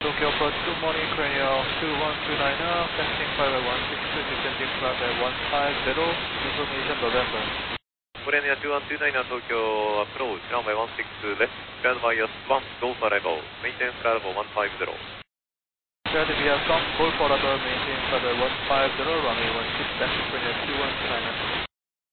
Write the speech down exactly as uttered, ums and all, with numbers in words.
Tokyo Approach, good morning, Cranial two one two niner, passing flight one six two, descending flight one five zero, information November. Cranial two one two niner, Tokyo Approach, runway one six left, ground bias one, go for level, maintain flight level one five zero. Ground bias one, go for level, maintain flight level one five zero, runway one six left, Cranial two one two niner.